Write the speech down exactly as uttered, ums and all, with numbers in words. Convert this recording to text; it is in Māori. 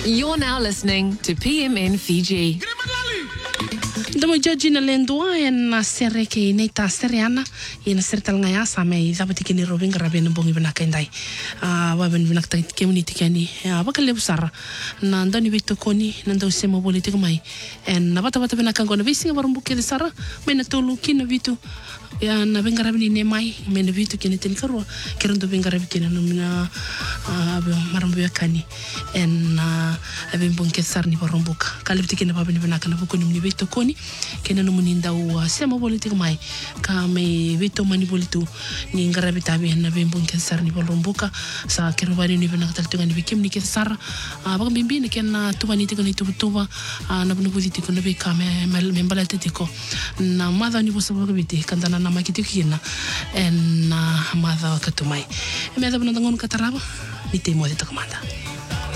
You're now listening to P M N Fiji. Ndamo George na lendua en sere ke neta seriana in sertal ngaya same zabati kini robin graben bongi bana kendai ah wa ben bana ta community kani abakale busara na ndani bitu koni nando sema politika mai en nabata bata bana kango na bisinga barumbu ke sara mena tolu kina bitu ya na bengarabini ne mai mena bitu kini ten karwa kerendo bengarabi kini no mina abe marambu yakani en abe bonke sarni barumbuka kalibti kini babini bana kana bukoni mni bitu koni kena no muninda wa sema politika mai ka me bitu mani politu ni ngarabi tabi na be bonke sarni barumbuka sa kerobani ni bana tal tungani bikim ni ke sara abaka bimbi ni kena tubani tiko ni tubutuba na bunu politiko na be ka me membala tetiko na madha ni bosa bakabiti kandana na makitikina en na madha wakatumai me da bana ngon kataraba ni temo de takamanda